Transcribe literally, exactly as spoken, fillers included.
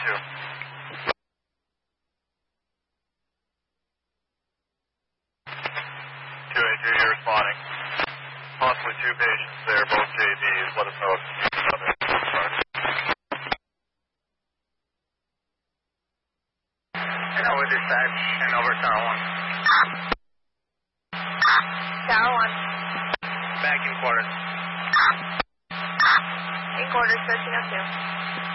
two. two eight two, you're responding. Possibly two patients there, both J Bs. Let us know if other started. And over this side, and over Tower one. Tower one. Back in quarters. In quarters, thirteen oh two.